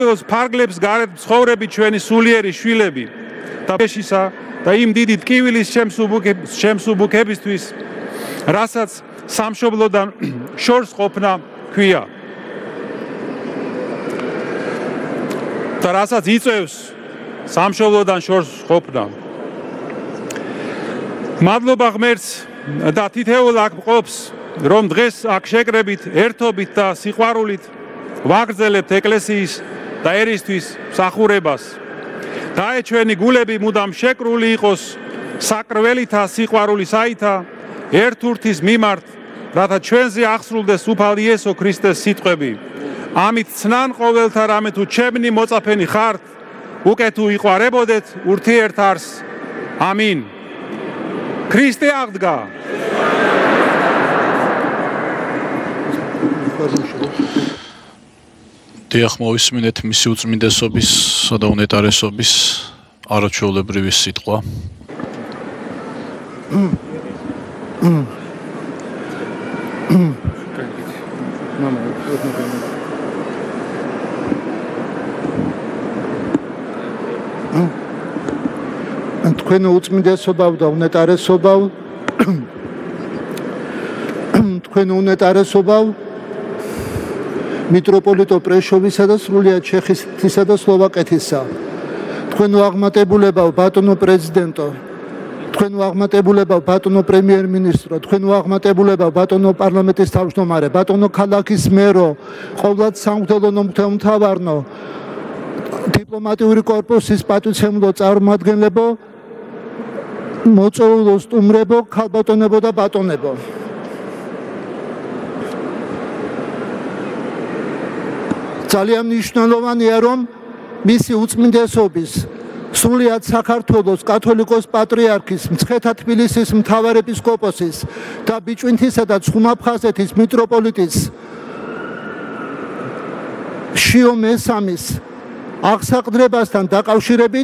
ფარგლებს გარეთ ცხოვრები ჩვენი სულიერი შვილები და შეშისა და იმ დიდი ტკივილის შემსუბუქებისთვის, რასაც სამშობლოდან შორს ყოფნა ქვია. და რასაც იწევს სამშობლოდან შორს ყოფნა. მადლობა ღმერთს და თითოეულ აქ მყოფს, რომ დღეს აქ შეკრებით, ერთობით და სიყვარულით ვაგრძელებთ ეკლესიის და ერისთვის მსახურებას. და ჩვენი გულები მუდამ შეკრული იყოს საკრველითა სიყვარულისაითა ერთურთის მიმართ, რათა ჩვენზე აღსრულდეს უფალი იესო ქრისტეს სიტყვები. ამით ცნან ყოველთა რამე თუ ჩემნი მოწაფენი ხართ, უკე თუ იყვარებოდეთ ურთიერთ არს. ამინ. ქრისტე აღდგა. დიახ, მოვისმინეთ მისი უწმინდესობისა და უნეტარესობის არაჩვეულებრივი სიტყვა. თქვენ უწმინდესობავ და უნეტარესობავ, თქვენ უნეტარესობავ მიტროპოლიტო პრეშოვისა და სრულიად ჩეხეთისა და სლოვაკეთისა. თქვენ აღმატებულებავ ბატონო პრეზიდენტო, თქვენ აღმატებულებავ ბატონო პრემიერ-მინისტრო, თქვენ აღმატებულებავ ბატონო პარლამენტის თავმჯდომარე, ბატონო ქალაქის მერო, ყოვლად სამღვდელო მთავარნო, დიპლომატიური კორპუსის პატივცემულო წარმომადგენლებო, მოწვეულო სტუმრებო, ქალბატონებო და ბატონებო. ძალიან მნიშვნელოვანია, რომ მისი უწმინდესობის სრულიად საქართველოს კათოლიკოს პატრიარქის, მცხეთა თბილისის მთავარეპისკოპოსის და ბიჭვინთისა და ცხუნაფხაზეთის მიტროპოლიტის შიო მესამის აღსაყდრებასთან დაკავშირებით